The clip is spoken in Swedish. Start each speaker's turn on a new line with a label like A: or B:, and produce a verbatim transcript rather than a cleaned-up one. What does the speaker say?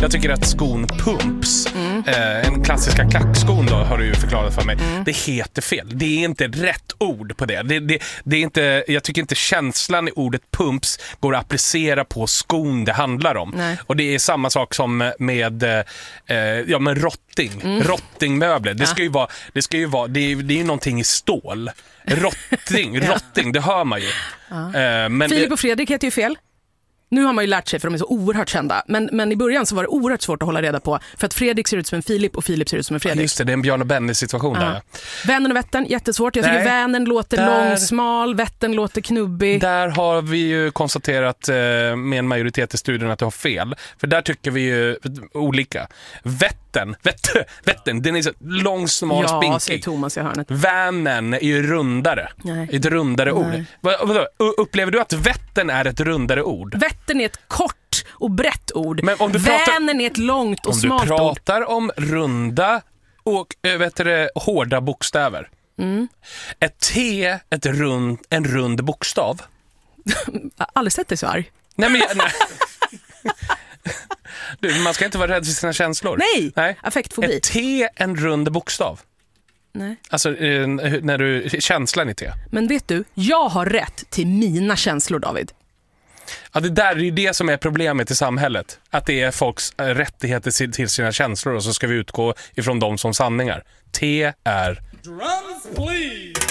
A: Jag tycker att skon pumps, mm. eh, en klassiska klackskon då, har du ju förklarat för mig. Mm. Det heter fel. Det är inte rätt ord på det. Det, det, det är inte, jag tycker inte känslan i ordet pumps går att applicera på skon det handlar om. Nej. Och det är samma sak som med eh, ja, men rotting. Mm. Rottingmöbler. Det ska ju vara, det ska ju vara, det är, det är ju någonting i stål. Rotting, ja. Rotting, det hör man ju. Ja. Eh, men
B: Filip
A: det,
B: och Fredrik heter ju fel. Nu har man ju lärt sig för de är så oerhört kända. Men, men i början så var det oerhört svårt att hålla reda på. För att Fredrik ser ut som en Filip och Filip ser ut som en Fredrik.
A: Just det, det är en Björn och Benny situation ja. Där.
B: Vänern och Vättern, jättesvårt. Jag tycker Nej, Vänern låter där, lång, smal, Vättern låter knubbig.
A: Där har vi ju konstaterat eh, med en majoritet i studion att du har fel. För där tycker vi ju olika. Vättern, Vättern, Vättern den är så lång, smal,
B: ja,
A: spinkig.
B: Ja, säger Thomas i hörnet.
A: Vänern är ju rundare. Nej. Ett rundare Nej. ord. Vad, vadå? Upplever du att Vättern är ett rundare ord?
B: Vättern är ett kort och brett ord.
A: Men om du pratar,
B: Vänern är ett långt och smalt ord.
A: Om du pratar ord. om runda och vet du, hårda bokstäver. Mm. Ett T, ett rund, en rund bokstav.
B: Jag har aldrig sett dig så arg.
A: Nej, men jag, nej. Du, man ska inte vara rädd för sina känslor.
B: Nej, nej. Affektfobi.
A: Ett T, en rund bokstav.
B: Nej.
A: Alltså när du, känslan i T.
B: Men vet du, jag har rätt till mina känslor, David.
A: Ja, det där är ju det som är problemet i samhället. Att det är folks rättigheter till sina känslor och så ska vi utgå ifrån dem som sanningar. T är... Drums, please!